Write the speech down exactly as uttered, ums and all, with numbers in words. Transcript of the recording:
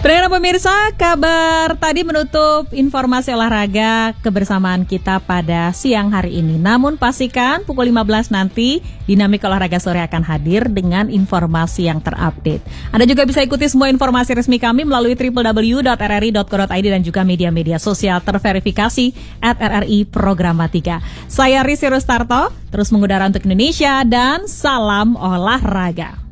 Pendengar pemirsa, kabar tadi menutup informasi olahraga kebersamaan kita pada siang hari ini. Namun pastikan pukul lima belas nanti Dinamika Olahraga Sore akan hadir dengan informasi yang terupdate. Anda juga bisa ikuti semua informasi resmi kami melalui w w w dot r r i dot co dot i d dan juga media-media sosial terverifikasi at R R I Programatika. Saya Risi Rustarto, terus mengudara untuk Indonesia dan salam olahraga.